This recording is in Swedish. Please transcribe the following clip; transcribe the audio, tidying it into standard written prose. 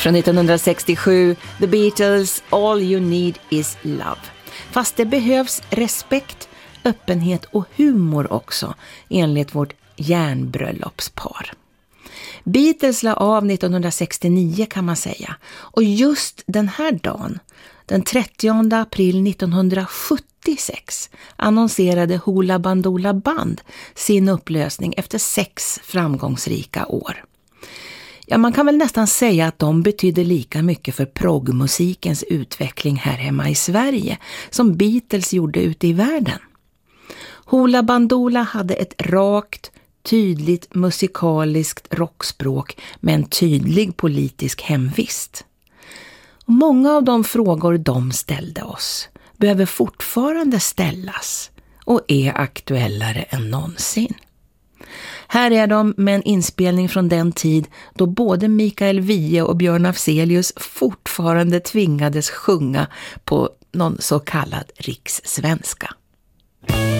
Från 1967, The Beatles, All You Need Is Love. Fast det behövs respekt, öppenhet och humor också, enligt vårt järnbröllopspar. Beatles la av 1969 kan man säga, och just den här dagen, den 30 april 1976, annonserade Hoola Bandoola Band sin upplösning efter 6 framgångsrika år. Ja, man kan väl nästan säga att de betydde lika mycket för proggmusikens utveckling här hemma i Sverige som Beatles gjorde ute i världen. Hoola Bandoola hade ett rakt, tydligt musikaliskt rockspråk med en tydlig politisk hemvist. Och många av de frågor de ställde oss behöver fortfarande ställas och är aktuellare än någonsin. Här är de med en inspelning från den tid då både Mikael Wiehe och Björn Afzelius fortfarande tvingades sjunga på någon så kallad rikssvenska.